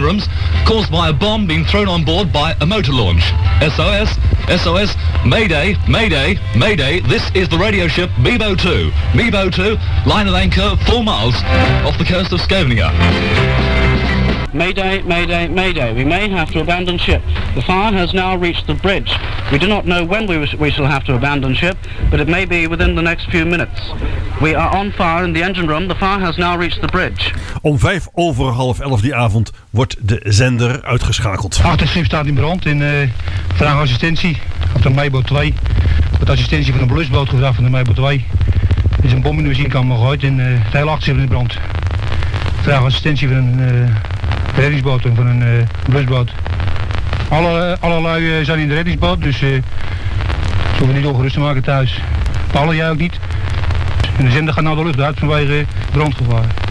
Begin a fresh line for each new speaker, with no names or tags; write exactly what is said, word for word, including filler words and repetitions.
rooms caused by a bomb being thrown on board by a motor launch. S O S, S O S, Mayday, Mayday, Mayday, this is the radio ship Mebo two. Mebo two, line of anchor four miles off the coast of Scania.
Mayday, Mayday, Mayday. We may have to abandon ship. The fire has now reached the bridge. We do not know when we, we shall have to abandon ship, but it may be within the next few minutes. We are on fire in the engine room. The fire has now reached the bridge.
Om vijf over half elf die avond wordt de zender uitgeschakeld.
Achterschip staat in brand en uh, vraag assistentie op de Mebo twee. Met assistentie van een blusboot gevraagd van de Mebo twee. Er is een bom in de benzinkamer gegooid en uh, het hele achterschip in brand. Vraag assistentie van een uh, reddingsboot en van een uh, blusboot. Alle, alle lui uh, zijn in de reddingsboot, dus uh, ze hoeven niet ongerust te maken thuis. Alle jij ook niet. En de zender gaat nou de lucht uit vanwege brandgevaar.